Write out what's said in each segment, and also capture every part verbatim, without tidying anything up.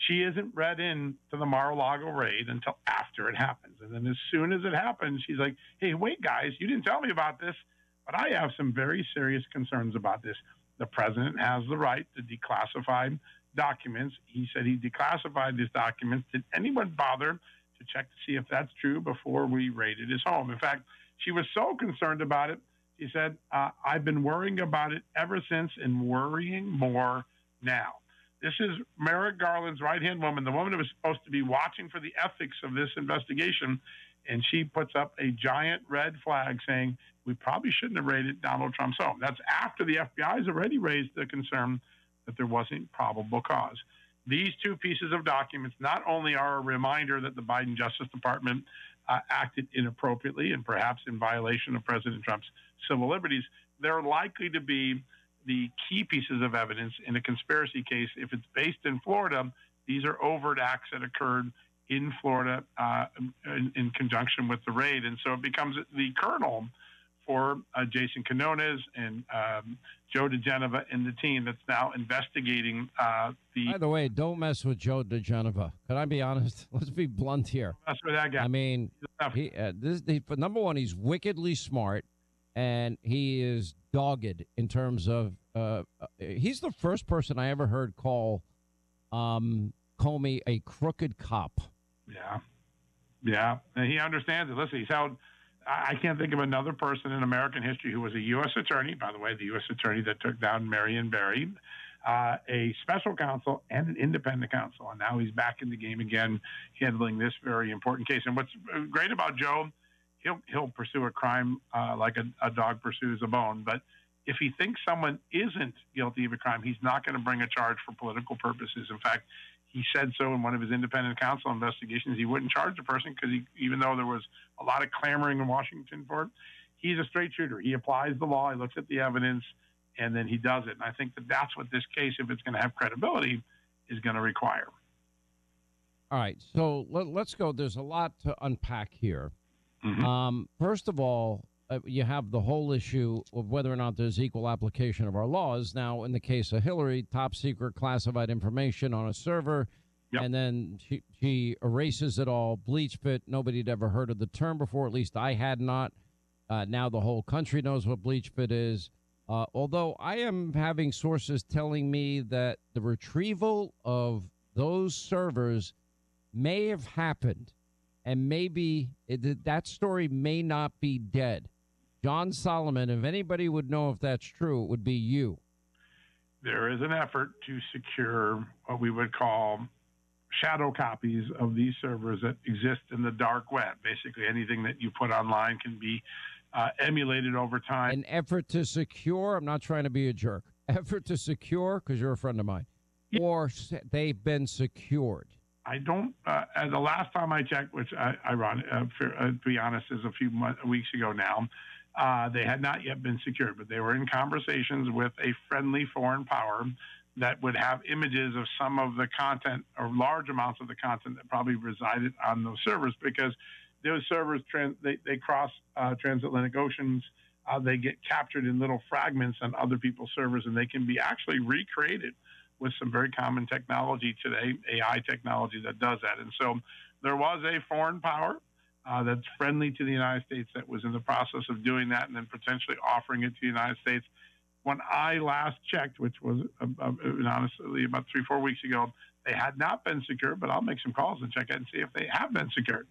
she isn't read in to the Mar-a-Lago raid until after it happens. And then as soon as it happens, she's like, hey, wait, guys, you didn't tell me about this, but I have some very serious concerns about this. The president has the right to declassify documents. He said he declassified these documents. Did anyone bother to check to see if that's true before we raided his home? In fact, she was so concerned about it, she said, uh, I've been worrying about it ever since and worrying more now. This is Merrick Garland's right-hand woman, the woman who was supposed to be watching for the ethics of this investigation, and she puts up a giant red flag saying, we probably shouldn't have raided Donald Trump's home. That's after the F B I has already raised the concern that there wasn't probable cause. These two pieces of documents not only are a reminder that the Biden Justice Department uh, acted inappropriately and perhaps in violation of President Trump's civil liberties, they're likely to be the key pieces of evidence in a conspiracy case. If it's based in Florida, these are overt acts that occurred in Florida uh, in, in conjunction with the raid. And so it becomes the kernel for uh, Jason Quinones and um, Joe diGenova and the team that's now investigating uh, the... By the way, don't mess with Joe diGenova. Can I be honest? Let's be blunt here. That's what that guy. I mean, he, uh, this, he, for number one, he's wickedly smart, and he is dogged in terms of... Uh, he's the first person I ever heard call um, Comey a crooked cop. Yeah. Yeah. And he understands it. Listen, he's held... I can't think of another person in American history who was a U S attorney, by the way, the U S attorney that took down Marion Barry, uh, a special counsel and an independent counsel. And now he's back in the game again, handling this very important case. And what's great about Joe, he'll, he'll pursue a crime uh, like a, a dog pursues a bone. But if he thinks someone isn't guilty of a crime, he's not going to bring a charge for political purposes. In fact, he said so in one of his independent counsel investigations. He wouldn't charge the person because he, even though there was a lot of clamoring in Washington for it, he's a straight shooter. He applies the law, he looks at the evidence, and then he does it. And I think that that's what this case, if it's going to have credibility, is going to require. All right, so let, let's go. There's a lot to unpack here. Mm-hmm. Um, first of all, uh, you have the whole issue of whether or not there's equal application of our laws. Now, in the case of Hillary, top secret classified information on a server, yep. and then she, she erases it all. BleachBit, nobody had ever heard of the term before, at least I had not. Uh, now the whole country knows what BleachBit is. Uh, although I am having sources telling me that the retrieval of those servers may have happened, and maybe it, that story may not be dead. John Solomon, if anybody would know if that's true, it would be you. There is an effort to secure what we would call shadow copies of these servers that exist in the dark web. Basically, anything that you put online can be uh, emulated over time. An effort to secure, I'm not trying to be a jerk, effort to secure, because you're a friend of mine, yeah. or they've been secured. I don't, uh, the last time I checked, which I, ironic, uh, for, uh, to be honest, is a few months, weeks ago now, uh, they had not yet been secured, but they were in conversations with a friendly foreign power that would have images of some of the content or large amounts of the content that probably resided on those servers, because those servers, trans, they, they cross uh, transatlantic oceans. Uh, they get captured in little fragments on other people's servers, and they can be actually recreated with some very common technology today, A I technology that does that. And so there was a foreign power uh, that's friendly to the United States that was in the process of doing that and then potentially offering it to the United States. When I last checked, which was uh, uh, honestly about three, four weeks ago, they had not been secured, but I'll make some calls and check it and see if they have been secured.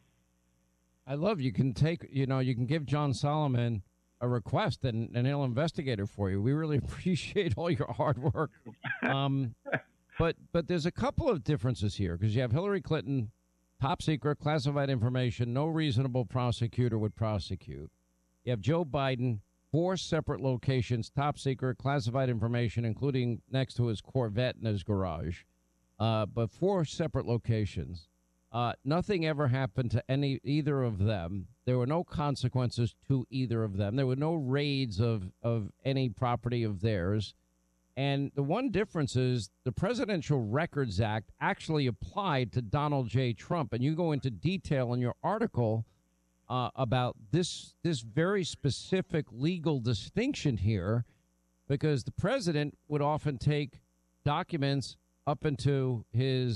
I love you can take, you know, you can give John Solomon a request and, and he'll investigate it for you. We really appreciate all your hard work. Um, but but there's a couple of differences here because you have Hillary Clinton, top secret, classified information, no reasonable prosecutor would prosecute. You have Joe Biden, four separate locations, top secret, classified information, including next to his Corvette in his garage. Uh, but four separate locations. Uh, nothing ever happened to any either of them. There were no consequences to either of them. There were no raids of, of any property of theirs. And the one difference is the Presidential Records Act actually applied to Donald J. Trump. And you go into detail in your article uh, about this this very specific legal distinction here, because the president would often take documents up into his